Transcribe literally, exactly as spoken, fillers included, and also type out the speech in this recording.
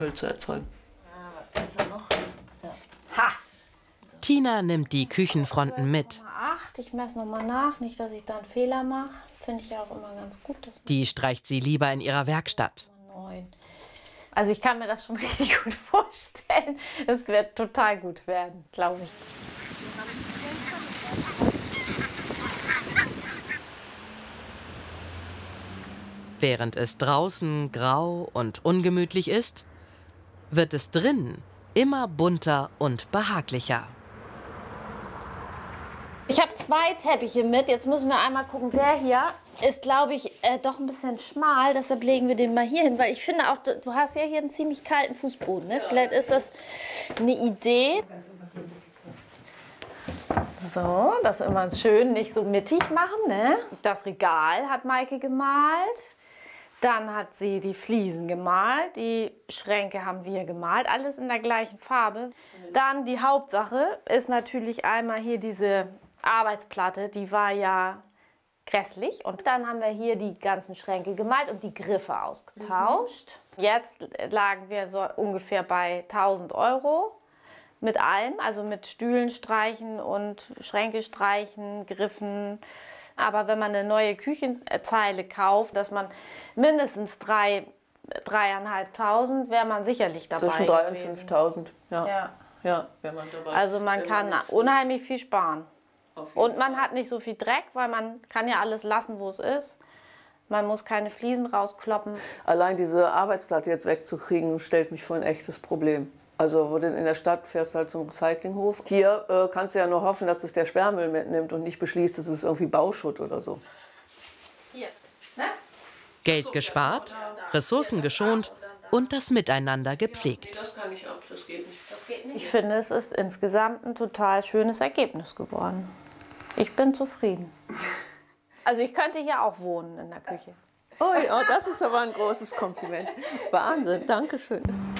Müll zu erzeugen. Ja, was ist da noch? Ja. Ha! Tina nimmt die Küchenfronten mit. acht. Ich messe nochmal nach, nicht, dass ich da einen Fehler mache. Finde ich ja auch immer ganz gut. Dass Die streicht sie lieber in ihrer Werkstatt. neun. Also ich kann mir das schon richtig gut vorstellen. Es wird total gut werden, glaube ich. Während es draußen grau und ungemütlich ist, wird es drinnen immer bunter und behaglicher. Ich habe zwei Teppiche mit. Jetzt müssen wir einmal gucken. Der hier ist, glaube ich, äh, doch ein bisschen schmal. Deshalb legen wir den mal hier hin. Weil ich finde auch, du hast ja hier einen ziemlich kalten Fußboden. Ne? Vielleicht ist das eine Idee. So, das immer schön nicht so mittig machen. Ne? Das Regal hat Maike gemalt. Dann hat sie die Fliesen gemalt, die Schränke haben wir gemalt, alles in der gleichen Farbe. Dann die Hauptsache ist natürlich einmal hier diese Arbeitsplatte, die war ja grässlich. Und dann haben wir hier die ganzen Schränke gemalt und die Griffe ausgetauscht. Mhm. Jetzt lagen wir so ungefähr bei tausend Euro mit allem, also mit Stühlen streichen und Schränke streichen, Griffen. Aber wenn man eine neue Küchenzeile kauft, dass man mindestens drei, dreieinhalbtausend, wäre man sicherlich dabei. Zwischen drei und fünftausend, ja. Ja. Ja, wäre man dabei. Also man kann man unheimlich viel sparen. Und man hat nicht so viel Dreck, weil man kann ja alles lassen, wo es ist. Man muss keine Fliesen rauskloppen. Allein diese Arbeitsplatte jetzt wegzukriegen, stellt mich vor ein echtes Problem. Also wo du in der Stadt fährst halt zum Recyclinghof. Hier äh, kannst du ja nur hoffen, dass es der Sperrmüll mitnimmt und nicht beschließt, es ist irgendwie Bauschutt oder so. Hier, ne? Geld gespart, Ressourcen geschont und das Miteinander gepflegt. Das kann ich ab, das geht nicht. Ich finde, es ist insgesamt ein total schönes Ergebnis geworden. Ich bin zufrieden. Also ich könnte hier auch wohnen in der Küche. Oh, ja, das ist aber ein großes Kompliment. Wahnsinn, danke schön.